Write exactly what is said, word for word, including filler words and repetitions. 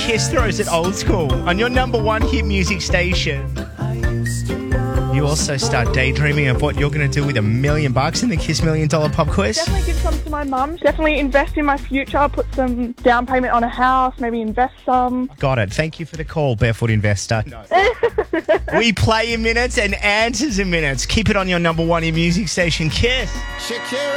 Kiss throws it old school on your number one hit music station. You also start daydreaming of what you're going to do with a million bucks in the Kiss Million Dollar Pop Quiz. Definitely give some to my mum. Definitely invest in my future. Put some down payment on a house. Maybe invest some. Got it. Thank you for the call, Barefoot Investor. No. We play in minutes and answers in minutes. Keep it on your number one in music station, Kiss. Shakira.